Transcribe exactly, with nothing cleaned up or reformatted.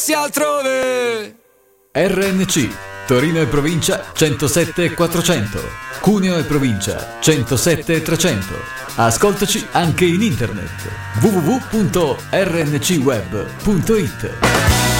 Si altrove. R N C Torino e provincia centosette e quattrocento, Cuneo e provincia centosette e trecento. Ascoltaci anche in internet w w w punto r n c web punto i t.